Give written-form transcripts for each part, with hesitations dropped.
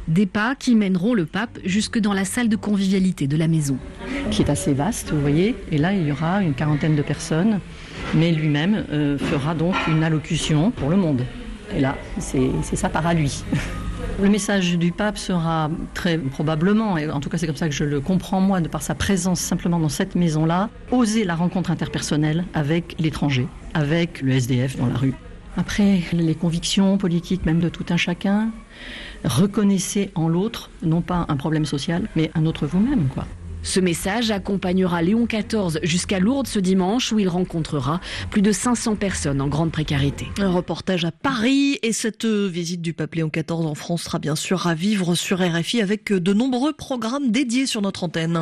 Des pas qui mèneront le pape jusque dans la salle de convivialité de la maison. Qui est assez vaste, vous voyez. Et là, il y aura une quarantaine de personnes. Mais lui-même fera donc une allocution pour le monde. Et là, c'est sa part à lui. Le message du pape sera très probablement, et en tout cas c'est comme ça que je le comprends moi, de par sa présence simplement dans cette maison-là, oser la rencontre interpersonnelle avec l'étranger, avec le SDF dans la rue. Après, les convictions politiques même de tout un chacun, reconnaissez en l'autre, non pas un problème social, mais un autre vous-même, quoi. Ce message accompagnera Léon XIV jusqu'à Lourdes ce dimanche où il rencontrera plus de 500 personnes en grande précarité. Un reportage à Paris et cette visite du pape Léon XIV en France sera bien sûr à vivre sur RFI avec de nombreux programmes dédiés sur notre antenne.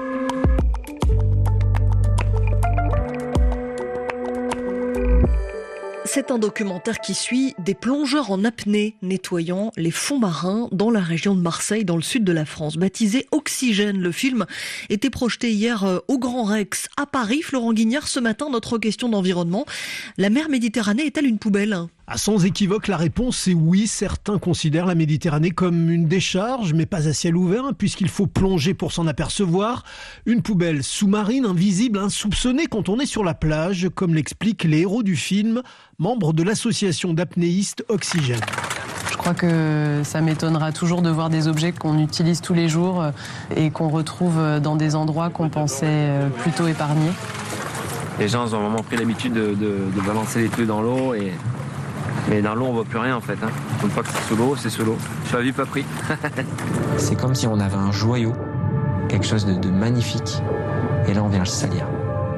C'est un documentaire qui suit des plongeurs en apnée nettoyant les fonds marins dans la région de Marseille, dans le sud de la France. Baptisé Oxygène, le film était projeté hier au Grand Rex à Paris. Florent Guignard, ce matin, notre question d'environnement. La mer Méditerranée est-elle une poubelle ? Sans équivoque, la réponse est oui. Certains considèrent la Méditerranée comme une décharge, mais pas à ciel ouvert, puisqu'il faut plonger pour s'en apercevoir. Une poubelle sous-marine, invisible, insoupçonnée quand on est sur la plage, comme l'expliquent les héros du film, membres de l'association d'apnéistes Oxygène. Je crois que ça m'étonnera toujours de voir des objets qu'on utilise tous les jours et qu'on retrouve dans des endroits qu'on pensait plutôt épargnés. Les gens ont vraiment pris l'habitude de balancer les trucs dans l'eau mais dans l'eau, on voit plus rien en fait. Une fois que c'est sous l'eau, c'est sous l'eau. Je suis à vue pas pris. C'est comme si on avait un joyau, quelque chose de magnifique, et là on vient le salir.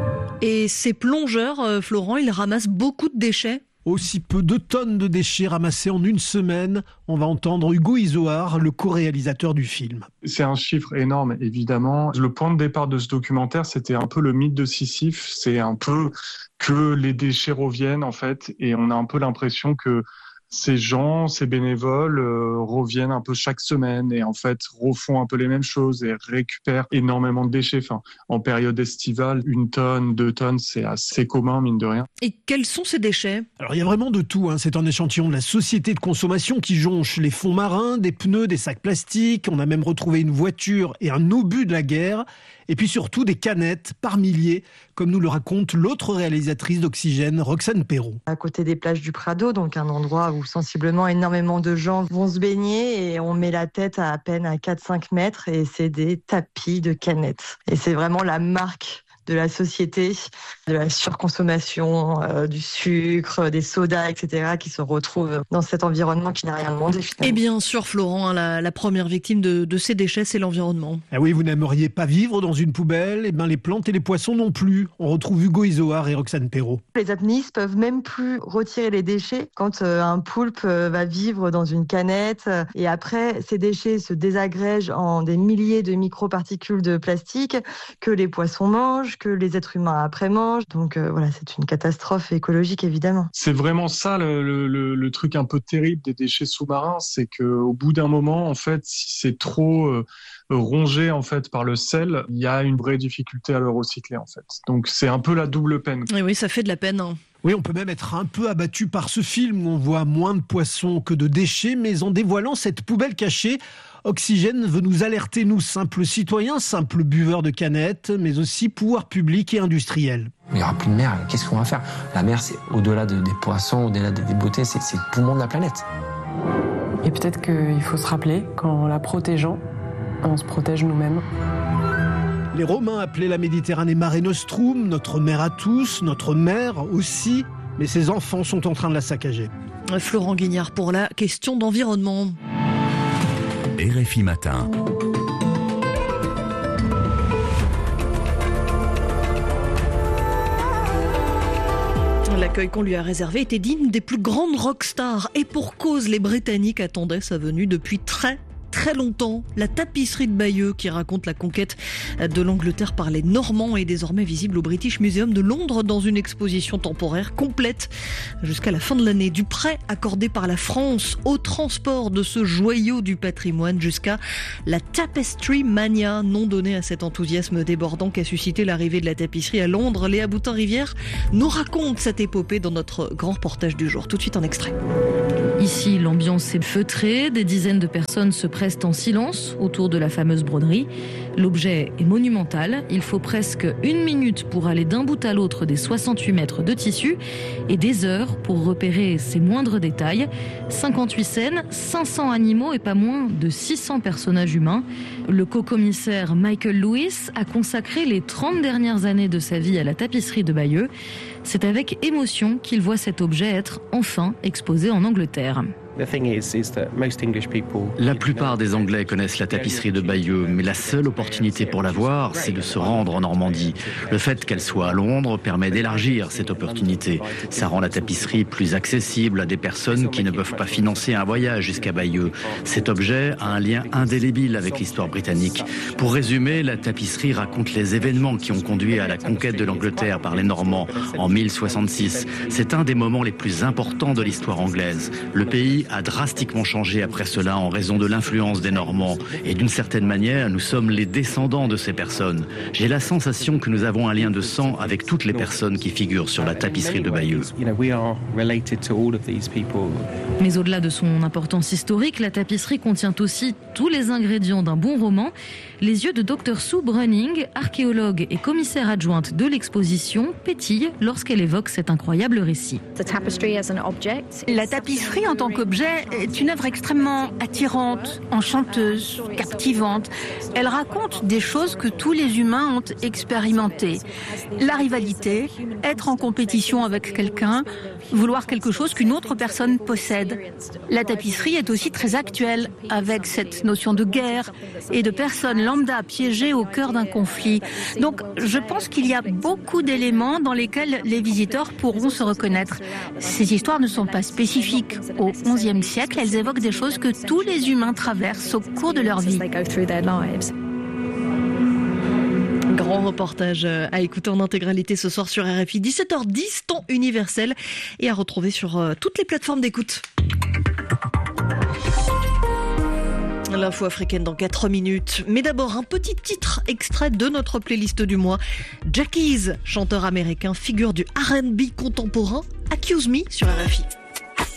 Et ces plongeurs, Florent, ils ramassent beaucoup de déchets. Aussi peu de tonnes de déchets ramassés en une semaine. On va entendre Hugo Izoard, le co-réalisateur du film. C'est un chiffre énorme, évidemment. Le point de départ de ce documentaire, c'était un peu le mythe de Sisyphe. C'est un peu que les déchets reviennent, en fait. Et on a un peu l'impression que ces gens, ces bénévoles reviennent un peu chaque semaine et en fait refont un peu les mêmes choses et récupèrent énormément de déchets. Enfin, en période estivale, 1 tonne, 2 tonnes, c'est assez commun, mine de rien. Et quels sont ces déchets ? Alors il y a vraiment de tout. C'est un échantillon de la société de consommation qui jonche les fonds marins, des pneus, des sacs plastiques. On a même retrouvé une voiture et un obus de la guerre. Et puis surtout des canettes par milliers, comme nous le raconte l'autre réalisatrice d'Oxygène, Roxane Perrault. À côté des plages du Prado, donc un endroit où sensiblement énormément de gens vont se baigner et on met la tête à peine à 4-5 mètres et c'est des tapis de canettes. Et c'est vraiment la marque de la société, de la surconsommation, du sucre, des sodas, etc., qui se retrouvent dans cet environnement qui n'a rien demandé finalement. Et bien sûr, Florent, la première victime de ces déchets, c'est l'environnement. Ah oui, vous n'aimeriez pas vivre dans une poubelle ? Eh bien, les plantes et les poissons non plus. On retrouve Hugo Izoard et Roxane Perrault. Les apnéistes peuvent même plus retirer les déchets quand un poulpe va vivre dans une canette. Et après, ces déchets se désagrègent en des milliers de microparticules de plastique que les poissons mangent, que les êtres humains après mangent. Donc voilà, c'est une catastrophe écologique évidemment. C'est vraiment ça le truc un peu terrible des déchets sous-marins, c'est qu'au bout d'un moment, en fait, si c'est trop rongé en fait par le sel, il y a une vraie difficulté à le recycler en fait. Donc c'est un peu la double peine. Et oui, ça fait de la peine. Oui, on peut même être un peu abattu par ce film où on voit moins de poissons que de déchets, mais en dévoilant cette poubelle cachée, Oxygène veut nous alerter, nous, simples citoyens, simples buveurs de canettes, mais aussi pouvoirs publics et industriels. Il n'y aura plus de mer, qu'est-ce qu'on va faire ? La mer, c'est au-delà des poissons, au-delà des beautés, c'est le poumon de la planète. Et peut-être qu'il faut se rappeler qu'en la protégeant, on se protège nous-mêmes. Les Romains appelaient la Méditerranée Mare Nostrum, notre mère à tous, notre mère aussi, mais ses enfants sont en train de la saccager. Florent Guignard pour la question d'environnement. RFI Matin. L'accueil qu'on lui a réservé était digne des plus grandes rockstars. Et pour cause, les Britanniques attendaient sa venue depuis très longtemps. La tapisserie de Bayeux qui raconte la conquête de l'Angleterre par les Normands est désormais visible au British Museum de Londres dans une exposition temporaire complète jusqu'à la fin de l'année. Du prêt accordé par la France au transport de ce joyau du patrimoine jusqu'à la Tapestry Mania, nom donné à cet enthousiasme débordant qu'a suscité l'arrivée de la tapisserie à Londres. Léa Boutin-Rivière nous raconte cette épopée dans notre grand reportage du jour. Tout de suite en extrait. Ici, l'ambiance est feutrée, des dizaines de personnes se pressent en silence autour de la fameuse broderie. L'objet est monumental, il faut presque 1 minute pour aller d'un bout à l'autre des 68 mètres de tissu et des heures pour repérer ses moindres détails. 58 scènes, 500 animaux et pas moins de 600 personnages humains. Le co-commissaire Michael Lewis a consacré les 30 dernières années de sa vie à la tapisserie de Bayeux. C'est avec émotion qu'il voit cet objet être enfin exposé en Angleterre. La plupart des Anglais connaissent la tapisserie de Bayeux, mais la seule opportunité pour la voir, c'est de se rendre en Normandie. Le fait qu'elle soit à Londres permet d'élargir cette opportunité. Ça rend la tapisserie plus accessible à des personnes qui ne peuvent pas financer un voyage jusqu'à Bayeux. Cet objet a un lien indélébile avec l'histoire britannique. Pour résumer, la tapisserie raconte les événements qui ont conduit à la conquête de l'Angleterre par les Normands en 1066. C'est un des moments les plus importants de l'histoire anglaise. Le pays a drastiquement changé après cela en raison de l'influence des Normands. Et d'une certaine manière, nous sommes les descendants de ces personnes. J'ai la sensation que nous avons un lien de sang avec toutes les personnes qui figurent sur la tapisserie de Bayeux. Mais au-delà de son importance historique, la tapisserie contient aussi tous les ingrédients d'un bon roman. Les yeux de Dr Sue Brunning, archéologue et commissaire adjointe de l'exposition, pétillent lorsqu'elle évoque cet incroyable récit. La tapisserie en tant qu'objet est une œuvre extrêmement attirante, enchanteuse, captivante. Elle raconte des choses que tous les humains ont expérimentées. La rivalité, être en compétition avec quelqu'un, vouloir quelque chose qu'une autre personne possède. La tapisserie est aussi très actuelle, avec cette notion de guerre et de personnes lambda piégées au cœur d'un conflit. Donc je pense qu'il y a beaucoup d'éléments dans lesquels les visiteurs pourront se reconnaître. Ces histoires ne sont pas spécifiques au XIe siècle, elles évoquent des choses que tous les humains traversent au cours de leur vie. Grand reportage à écouter en intégralité ce soir sur RFI, 17h10, temps universel, et à retrouver sur toutes les plateformes d'écoute. L'info africaine dans 4 minutes. Mais d'abord, un petit titre extrait de notre playlist du mois. Jack Keys, chanteur américain, figure du R&B contemporain, Accuse Me sur RFI.